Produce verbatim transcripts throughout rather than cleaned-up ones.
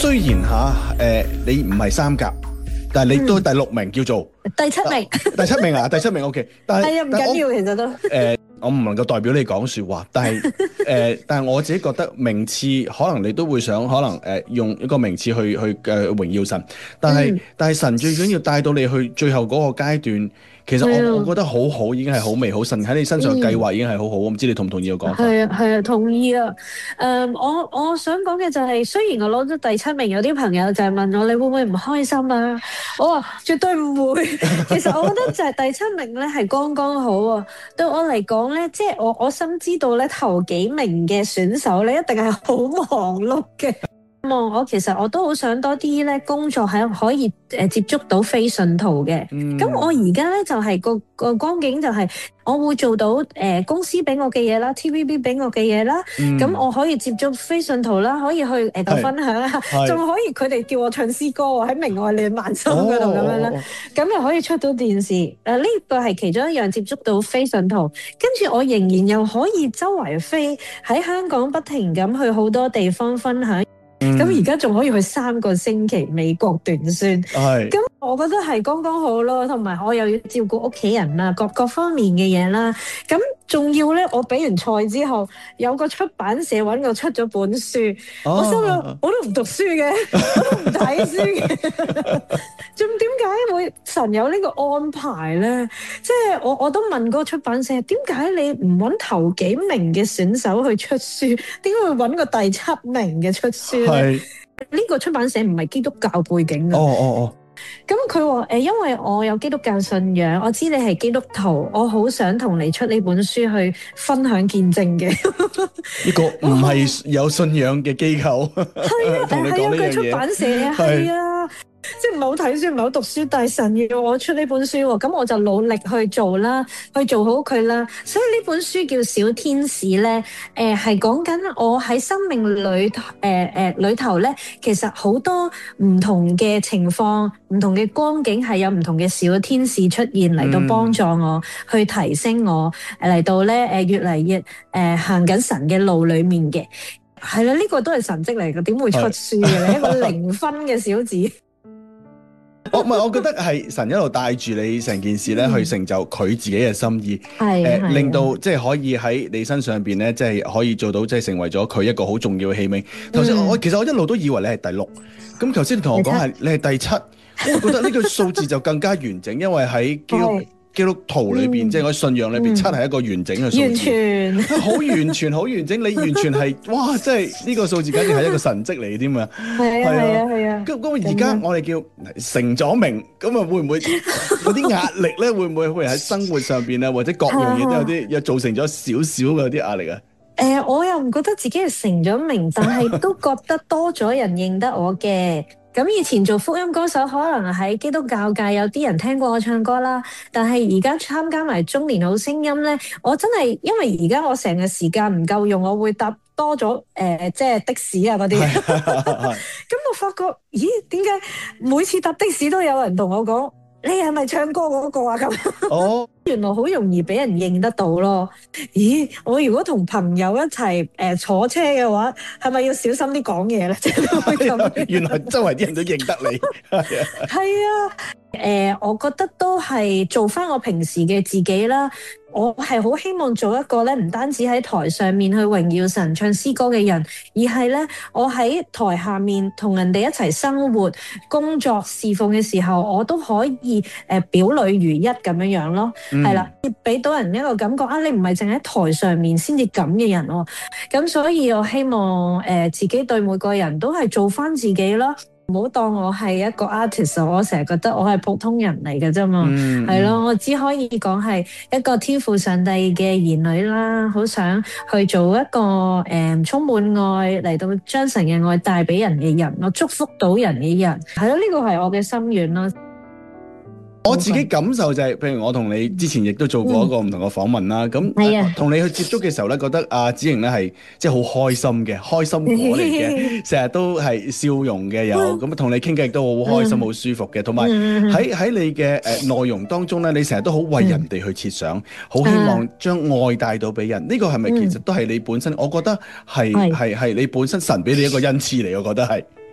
雖然吓誒、呃、你唔係三甲，但係你都第六名叫做、 嗯、第七名、 啊，第七名啊，第七名 OK， 但係係啊，唔緊要，其實都誒、 呃，我唔能夠代表你講說話，但係誒、呃，但係我自己覺得名次可能你都會想，可能誒、呃、用一個名次去去誒榮耀神，但係、嗯、但係神最緊要帶到你去最後嗰個階段。其實我我覺得好好，已經係好美好，神喺你身上嘅計劃已經係好好，我唔知你同唔同意我講法？ 係啊係啊，同意啊。誒、呃，我我想講嘅就係、是，雖然我攞咗第七名，有啲朋友就係問我，你會唔會唔開心啊？我話絕對唔會。其實我覺得就係第七名咧係剛剛好啊。對我嚟講咧，即、就、係、是、我我深知道咧頭幾名嘅選手咧一定係好忙碌嘅。我其實我都好想多啲咧工作係可以誒接觸到非信徒嘅，咁、嗯、我而家咧就係、是、個個光景就係我會做到誒、呃、公司俾我嘅嘢啦 ，T V B 俾我嘅嘢啦，咁、嗯、我可以接觸非信徒啦，可以去誒個、呃、分享啦，仲可以佢哋叫我唱詩歌喺明愛戀萬心嗰度咁樣啦，咁、哦、又可以出到電視，誒、呃、呢、這個係其中一樣接觸到非信徒，跟住我仍然又可以周圍飛喺香港不停咁去好多地方分享。咁而家仲可以去三個星期美國短宣，咁我覺得係剛剛好咯，同埋我又要照顧屋企人啦，各各方面嘅嘢啦，咁仲要咧，我比完賽之後有個出版社揾我出咗本書，哦、我心諗我都唔讀書嘅，我都唔睇書嘅，仲點解會神有呢個安排咧？即係我我都問嗰個出版社，點解你唔揾頭幾名嘅選手去出書，點解會揾個第七名嘅出書咧？係呢個出版社唔係基督教背景嘅。哦哦哦。咁佢話誒，因為我有基督教信仰，我知你係基督徒，我好想同你出呢本書去分享見證嘅。 呢個唔係有信仰嘅機構。係啊，同你講呢樣嘢。係啊，佢出版社啊，係啊。即係唔係好睇書，唔係好讀書，但係神要我出呢本書喎，咁我就努力去做啦，去做好佢啦。所以呢本書叫小天使咧，誒係講緊我喺生命裏誒誒、呃、裏頭咧，其實好多唔同嘅情況、唔同嘅光景係有唔同嘅小天使出現嚟到幫助我、嗯、去提升我嚟到咧誒越嚟越誒、呃、行緊神嘅路裏面嘅。係啦，呢、這個都係神蹟嚟嘅，點會出書嘅咧？一個零分嘅小子。 我唔係，我覺得係神一路帶住你成件事咧，去成就佢自己嘅心意，誒、呃，令到即係可以喺你身上邊咧，即係可以做到，即係成為咗佢一個好重要嘅器皿。頭先我其實我一路都以為你係第六，咁頭先你同我講係你係第七，我覺得呢個數字就更加完整，因為喺基基督徒裏邊，即係我信仰裏邊，七係一個完整嘅數字，完全好完全好完整，你完全係哇！即係呢個數字，簡直係一個神蹟嚟添啊！ 係啊係啊係啊！ 咁咁而家我哋叫成咗名，咁啊會唔會有啲壓力咧？會唔會會喺生活上邊啊，或者各樣嘢都有啲，又造成咗少少嘅啲壓力啊？ 誒，我又唔覺得自己係成咗名，但係都覺得多咗人認得我嘅。咁以前做福音歌手，可能喺基督教界有啲人聽過我唱歌啦，但係而家參加埋中年好聲音咧，我真係因為而家我成個時間唔夠用，我會搭多咗誒、呃，即係的士啊嗰啲。咁我發覺，咦？點解每次搭的士都有人同我講？你係咪唱歌嗰個啊？咁哦，原來好容易俾人認得到咯。咦，我如果同朋友一齊誒、呃、坐車嘅話，係咪要小心啲講嘢咧？即係原來周圍啲人都認得你。 係啊，誒、呃，我覺得都係做翻我平時嘅自己啦。我係好希望做一個咧，唔單止喺台上面去榮耀神、唱詩歌嘅人，而係咧，我喺台下面同人哋一齊生活、工作、侍奉嘅時候，我都可以誒、呃、表裏如一咁樣樣咯。係、嗯、啦，俾到人一個感覺啊，你唔係淨喺台上面先至咁嘅人喎。咁所以我希望誒、呃、自己對每個人都係做翻自己咯。唔好當我係一個 artist， 我成日覺得我係普通人嚟嘅啫嘛，係咯、嗯，我只可以講係一個天父上帝嘅兒女啦，好想去做一個誒、嗯、充滿愛嚟到將神嘅愛帶俾人嘅人，我祝福到人嘅人，係咯，呢個係我嘅心願咯。 我自己感受就係、是，譬如我同你之前亦都做過一個唔同嘅訪問啦，咁、嗯、同、啊、你去接觸嘅時候咧，覺得阿子瑩咧係即係好開心嘅，開心果嚟嘅，成日都係笑容嘅，有咁同你傾偈亦都好開心、好、嗯、舒服嘅，同埋喺喺你嘅誒內容當中咧，你成日都好為人哋去設想，好、嗯、希望將愛帶到俾人。呢、嗯這個係咪其實都係你本身？我覺得係係係你本身神俾你一個恩賜嚟，我覺得係。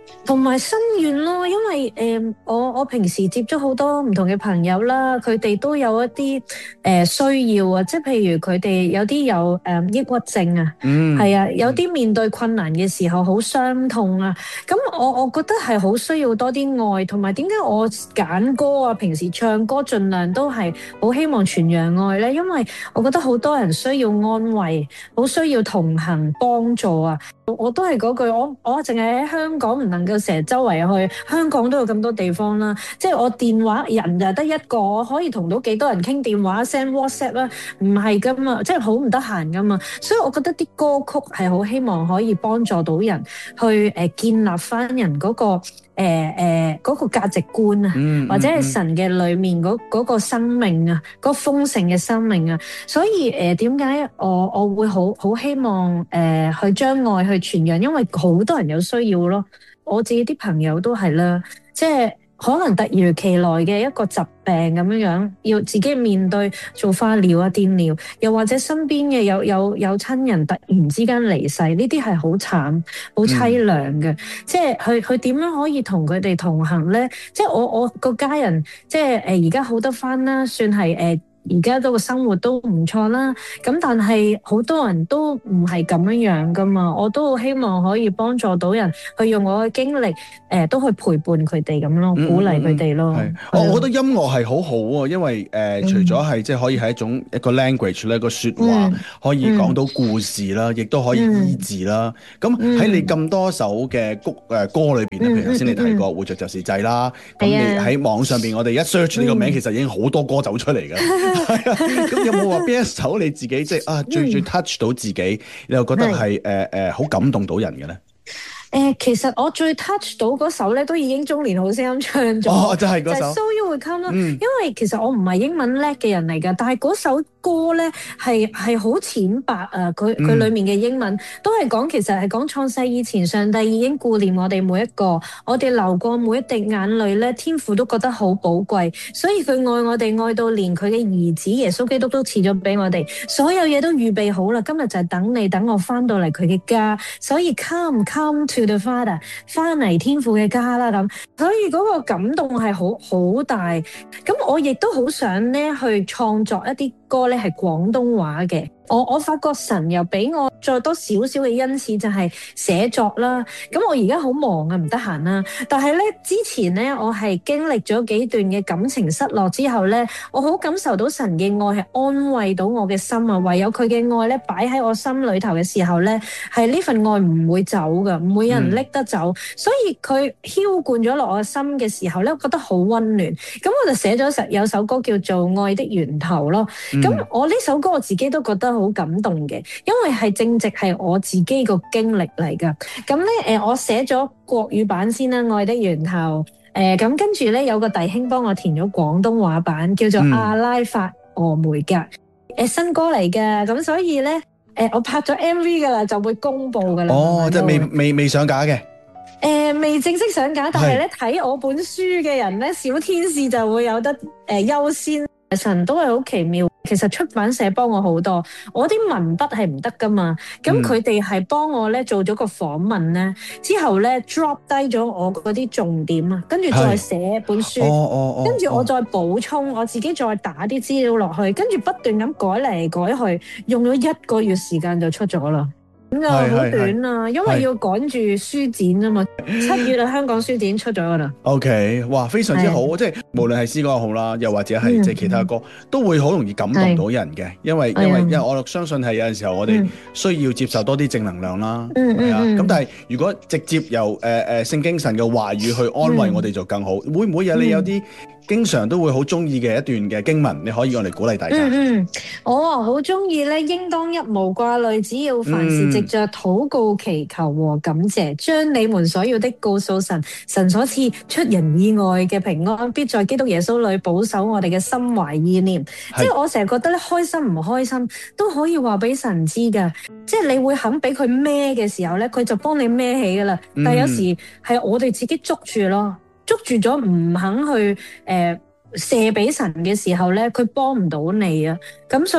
同埋心願咯，因為誒、呃、我我平時接觸好多唔同嘅朋友啦，佢哋都有一啲誒、呃、需要啊，即係譬如佢哋有啲有誒、呃、抑鬱症啊， 嗯， 係啊，有啲面對困難嘅時候好傷痛啊，咁我我覺得係好需要多啲愛，同埋點解我揀歌啊，平時唱歌盡量都係好希望傳揚愛咧，因為我覺得好多人需要安慰，好需要同行幫助啊。我都係嗰句，我我淨係喺香港唔能夠成日周圍去，香港都有咁多地方啦。即係我電話人就得一個，我可以同到幾多人傾電話 send WhatsApp 啦，唔係噶嘛，即係好唔得閒噶嘛。所以我覺得啲歌曲係好希望可以幫助到人去誒、呃、建立翻人嗰、嗰個誒誒嗰個價值觀啊， 嗯嗯、 或者係神嘅裏面嗰嗰個生命啊，嗰、嗰個、豐盛嘅生命啊。所以誒點解我我會好好希望誒、呃、去將愛去傳揚，因為好多人有需要咯。我自己啲朋友都係啦，即係可能突如其來嘅一個疾病咁樣樣，要自己面對做化療啊、電療，又或者身邊嘅有有有親人突然之間離世，呢啲係好慘、好凄涼嘅。嗯、即係佢佢點樣可以同佢哋同行咧？即係我我個家人，即係誒而家好得返啦，算係誒。呃而家都個生活都唔錯啦，咁但係好多人都唔係咁樣樣噶嘛，我都好希望可以幫助到人，去用我嘅經歷，誒、呃、都去陪伴佢哋咁咯，鼓勵佢哋咯。 係，我我覺得音樂係好好啊，因為誒、呃嗯、除咗係即係可以係一種一個 language 咧，一個説話、嗯、可以講到故事啦，亦都、嗯、可以醫治啦。咁喺、嗯、你咁多首嘅歌誒歌裏邊咧，譬如頭先你提過《活着就是祭》啦，咁、嗯、你喺網上邊我哋一 search 呢個名，嗯、其實已經好多歌走出嚟㗎。係啊，咁有冇話邊一首你自己即係啊最最 touch 到自己，你又覺得係誒誒好感動到人嘅咧？ 誒、呃，其實我最 touch 到嗰首咧，都已經中年好聲音唱咗， 哦，就係、是、嗰首。 So You Will Come 啦，因為其實我唔係英文叻嘅人嚟㗎，但係嗰首歌咧係係好淺白啊！佢佢裡面嘅英文、嗯、都係講，其實係講創世以前，上帝已經顧念我哋每一個，我哋流過每一滴眼淚咧，天父都覺得好寶貴，所以佢愛我哋愛到連佢嘅兒子耶穌基督都賜咗俾我哋，所有嘢都預備好啦，今日就係等你等我翻到嚟佢嘅家，所以 Come Come To The Father， 翻嚟天父嘅家啦咁，所以嗰個感動係好好大。咁我亦都好想咧去創作一啲歌咧係廣東話嘅。我我發覺神又俾我再多少少嘅恩賜，就係寫作啦。咁我而家好忙啊，唔得閒啦。但係咧之前咧，我係經歷咗幾段嘅感情失落之後咧，我好感受到神嘅愛係安慰到我嘅心啊。唯有佢嘅愛咧擺喺我心裏頭嘅時候咧，係呢份愛唔會走噶，唔會有人拎得走。嗯、所以佢澆灌咗落我心嘅時候咧，我覺得好溫暖。咁我就寫咗首有首歌叫做《愛的源頭》咯。咁、嗯、我呢首歌我自己都覺得好感動嘅，因為係正值係我自己個經歷嚟噶。咁咧，誒，我寫咗國語版先啦，《愛的源頭》。誒、呃，咁跟住咧，有個弟兄幫我填咗廣東話版，叫做《阿拉法俄梅格》。誒、嗯，新歌嚟嘅，咁所以咧，誒，我拍咗 M V 噶啦，就會公布噶啦。 哦，即係未未未上架嘅。誒、 呃，未正式上架，但係咧睇我本書嘅人咧，小天使就會有得誒優先。神都係好奇妙，其實出版社幫我好多，我啲文筆係唔得噶嘛，咁佢哋係幫我咧做咗個訪問咧，之後咧 drop 低咗我嗰啲重點啊，跟住再寫本書， 哦哦哦、 跟住我再補充，我自己再打啲資料落去，跟住不斷咁改嚟改去，用咗一個月時間就出咗啦。咁就好短啊，是是是因為要趕住書展啊嘛，七月啦，香港書展出咗噶啦。 OK， 哇，非常之好，是即係無論係詩歌又好啦，又或者係即係其他歌，嗯、都會好容易感動到人嘅，因為因為因為我相信係有陣時候我哋需要接受多啲正能量啦，係、嗯、啊。咁、嗯、但係如果直接由誒誒聖經神嘅話語去安慰我哋就更好。嗯、會唔會有你有啲？經常都會好中意嘅一段嘅經文，你可以用嚟鼓勵大家。嗯嗯，我好中意咧，應當一無掛慮，只要凡事藉着禱告、祈求和感謝，將、嗯、你們所要的告訴神，神所賜出人意外嘅平安，必在基督耶穌裏保守我哋嘅心懷意念。是即係我成日覺得咧，開心唔開心都可以話俾神知㗎。即係你會肯俾佢孭嘅時候咧，佢就幫你孭起㗎啦。嗯、但係有時係我哋自己捉住咯。捉住咗唔肯去誒、呃、射俾神嘅時候咧，佢幫唔到你啊！咁所以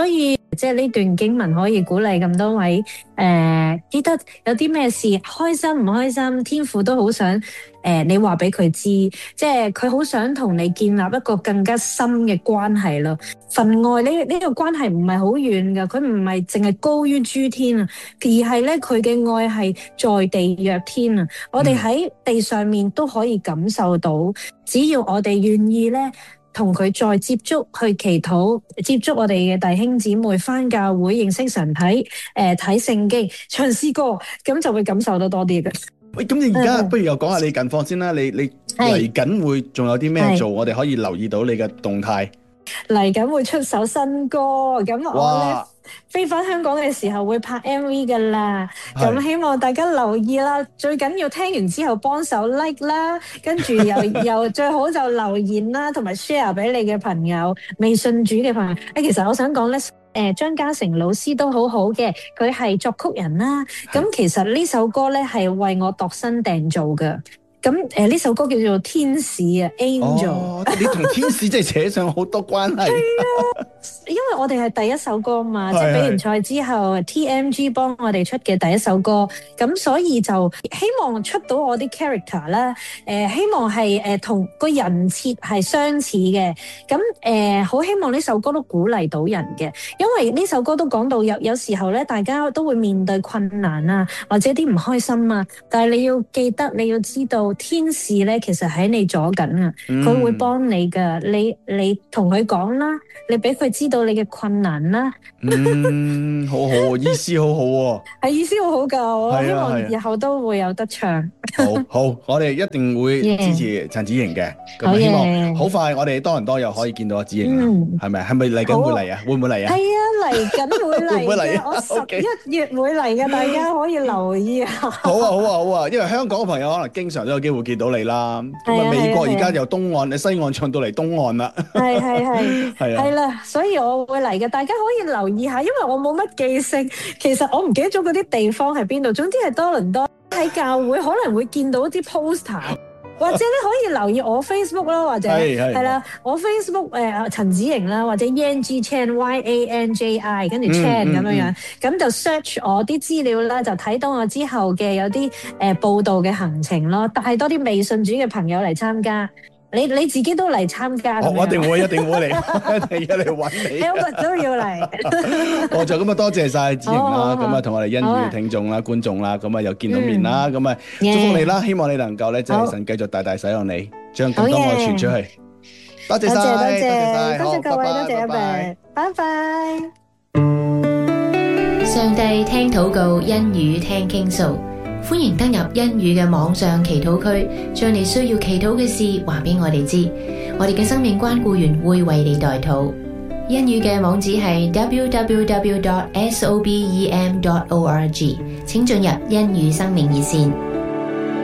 即係呢段經文可以鼓勵咁多位誒、呃，記得有啲咩事開心唔開心，天父都好想誒、呃，你話俾佢知，即係佢好想同你建立一個更加深嘅關係咯。份愛呢呢、這個關係唔係好遠噶，佢唔係淨係高於諸天啊，而係咧佢嘅愛係在地若天啊。我哋喺地上面都可以感受到，嗯、只要我哋願意咧。同佢再接觸，去祈禱，接觸我哋嘅弟兄姊妹，返教會認識神體，誒睇聖經，唱詩歌，咁就會感受到多啲嘅。 喂，咁你而家不如又講下你近況先啦。你你嚟緊會仲有啲咩做？我哋可以留意到你嘅動態。 嚟緊會出首新歌，咁我咧飛返香港嘅時候會拍 M V 噶啦，咁希望大家留意啦。最緊要聽完之後幫手 like 啦，跟住又又最好就留言啦，同埋 share 俾你嘅朋友，未信主嘅朋友。誒，其實我想講咧，誒張嘉誠老師都好好嘅，佢係作曲人啦。咁其實呢首歌咧係為我度身訂造嘅。咁誒呢首歌叫做天使啊 Angel， 哦、你同天使真係扯上好多關係。係啊，因為我哋係第一首歌嘛，即係比完賽之後 T M G 幫我哋出嘅第一首歌，咁所以就希望出到我啲 character 啦，誒希望係誒同個人設係相似嘅，咁誒好希望呢首歌都鼓勵到人嘅，因為呢首歌都講到有有時候咧，大家都會面對困難啊，或者啲唔開心啊，但係你要記得，你要知道。天使咧，其實喺你左緊啊，佢、嗯、會幫你噶。你你同佢講啦，你俾佢知道你嘅困難啦。 嗯，好好，意思好好、啊、喎。係意思好好噶，我希望日後都會有得唱。 啊啊、好好，我哋一定會支持陳梓瑩嘅。咁、yeah. 希望好快，我哋多倫多又可以見到阿梓瑩啦。係咪？係咪嚟緊會嚟啊？會唔會嚟啊？ 係啊，嚟緊會嚟。會唔會嚟啊？我十一月會嚟嘅，大家可以留意啊。 好啊，好啊，好啊，因為香港嘅朋友可能經常都有機會見到你啦。咁啊，美國而家由東岸、西岸唱到嚟東岸啦。係係係係啊，係啦， 所以我會嚟嘅，大家可以留意下，因為我冇乜記性，其實我唔記得咗嗰啲地方係邊度。總之係多倫多，喺教會可能會見到啲 poster，或者咧可以留意我 Facebook 啦，或者係啦，我 Facebook 誒陳梓瑩啦，或者 Yanji Chan Y A N J I 跟住 Chan 咁樣樣，咁就 search 我啲資料啦，就睇到我之後嘅有啲誒報道嘅行程咯，帶多啲未信主嘅朋友嚟參加。你你自己都嚟參加， 我一定會，一定會嚟，一定嚟揾你。 你個都要嚟。 我就咁啊，多謝晒梓瑩啦，咁啊同我哋恩語嘅聽眾啦、觀眾啦，咁啊又見到面啦，咁啊祝福你啦，希望你能夠咧，即係神繼續大大使用你，將更多愛傳出去。多謝晒，多謝晒， 多謝各位，多謝阿爸，拜拜。 上帝聽禱告，恩語聽傾訴。歡迎登入恩語嘅網上祈禱區，將你需要祈禱嘅事話俾我哋知，我哋嘅生命關顧員會為你代禱。恩語嘅網址係 double-u double-u double-u dot sobem dot org， 請進入恩語生命熱線